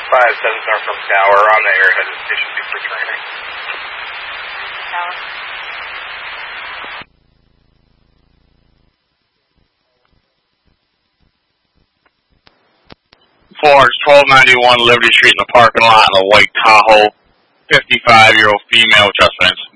57 Norfolk Tower on the airhead of Station 2 for training. Tower. Florence 1291 Liberty Street in the parking lot in a white Tahoe, 55-year-old female, just minutes.